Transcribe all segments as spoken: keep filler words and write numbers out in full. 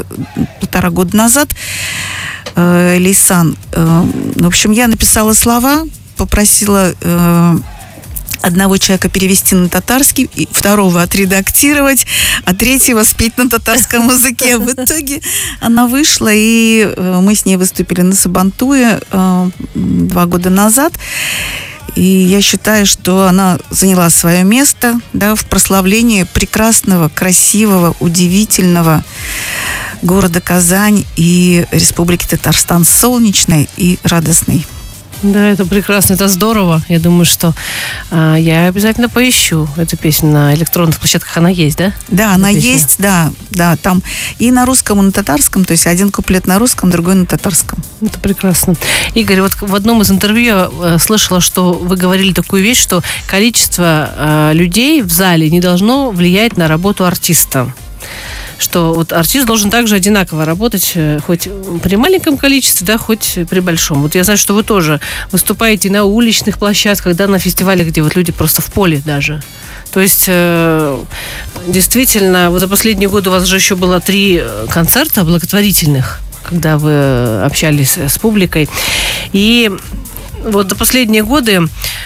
полтора года назад. Э, Лейсан. Э, в общем, я написала слова, попросила э, одного человека перевести на татарский, второго отредактировать, а третьего спеть на татарском языке. В итоге она вышла, и мы с ней выступили на Сабантуе два года назад. И я считаю, что она заняла свое место, да, в прославлении прекрасного, красивого, удивительного города Казань и Республики Татарстан, солнечной и радостной. Да, это прекрасно, это здорово. Я думаю, что а, я обязательно поищу эту песню на электронных площадках. Она есть, да? Да, она песня? есть, да, да. Там и на русском, и на татарском. То есть один куплет на русском, другой на татарском. Это прекрасно. Игорь, вот в одном из интервью я слышала, что вы говорили такую вещь, что количество а, людей в зале не должно влиять на работу артиста. Что вот артист должен также одинаково работать, хоть при маленьком количестве, да, хоть при большом. Вот я знаю, что вы тоже выступаете на уличных площадках, да, на фестивалях, где вот люди просто в поле даже. То есть, э, действительно, вот за последние годы у вас же еще было три концерта благотворительных, когда вы общались с публикой. И вот за последние годы,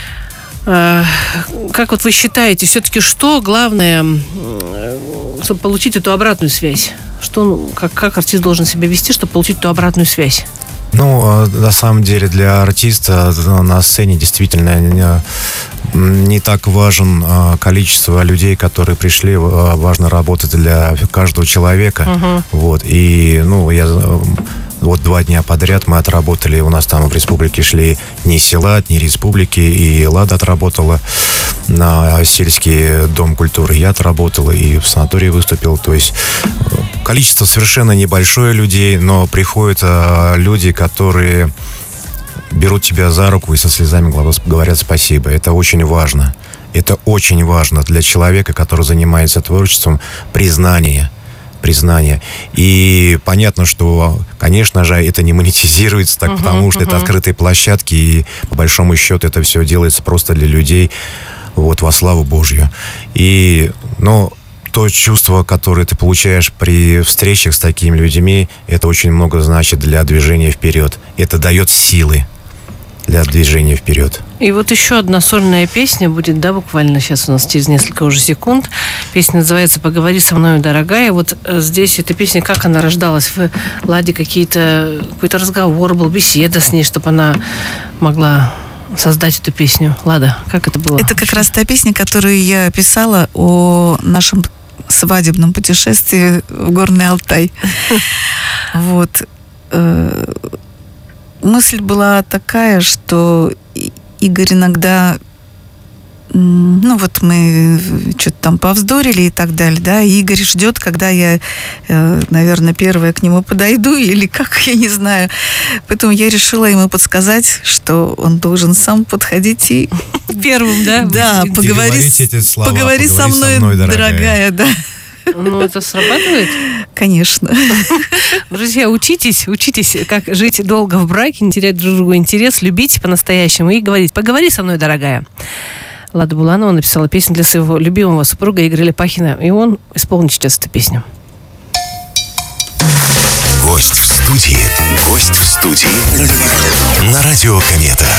как вот вы считаете, все-таки что главное, чтобы получить эту обратную связь? Что, как, как артист должен себя вести, чтобы получить эту обратную связь? Ну, на самом деле, для артиста на сцене действительно не, не так важен количество людей, которые пришли. Важно работать для каждого человека. Uh-huh. Вот. И, ну, я... Вот два дня подряд мы отработали, у нас там в республике шли дни села, дни республики, и Лада отработала на сельский дом культуры, я отработала и в санатории выступил. То есть количество совершенно небольшое людей, но приходят люди, которые берут тебя за руку и со слезами говорят спасибо. Это очень важно. Это очень важно для человека, который занимается творчеством, признание. признание. И понятно, что, конечно же, это не монетизируется так, uh-huh, потому что uh-huh. это открытые площадки, и по большому счету это все делается просто для людей, вот, во славу Божью. И, ну, то чувство, которое ты получаешь при встречах с такими людьми, это очень много значит для движения вперед. Это дает силы для движения вперед. И вот еще одна сольная песня будет, да, буквально сейчас у нас через несколько уже секунд. Песня называется «Поговори со мной, дорогая». Вот здесь эта песня, как она рождалась? В Ладе какие-то, какой-то разговор был, беседа с ней, чтобы она могла создать эту песню. Лада, как это было? Это как раз та песня, которую я писала о нашем свадебном путешествии в Горный Алтай. Вот. Мысль была такая, что Игорь иногда, ну вот мы что-то там повздорили и так далее, да, и Игорь ждет, когда я, наверное, первая к нему подойду, или как, я не знаю. Поэтому я решила ему подсказать, что он должен сам подходить и... Первым, да? Да, поговори, слова, поговори со мной, со мной дорогая. дорогая, да. Ну, это срабатывает? Конечно. Друзья, учитесь, учитесь, как жить долго в браке, не терять друг другу интерес, любить по-настоящему и говорить: поговори со мной, дорогая. Лада Буланова написала песню для своего любимого супруга Игоря Лепахина, и он исполнит сейчас эту песню. Гость в студии. Гость в студии. На радио Комета.